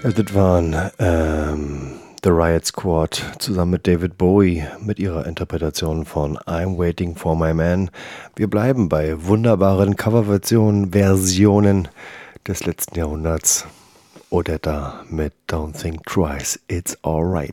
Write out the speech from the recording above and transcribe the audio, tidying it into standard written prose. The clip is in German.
Ja, das waren The Riot Squad zusammen mit David Bowie mit ihrer Interpretation von I'm Waiting for My Man. Wir bleiben bei wunderbaren Versionen des letzten Jahrhunderts. Odetta mit Don't Think Twice, It's Alright.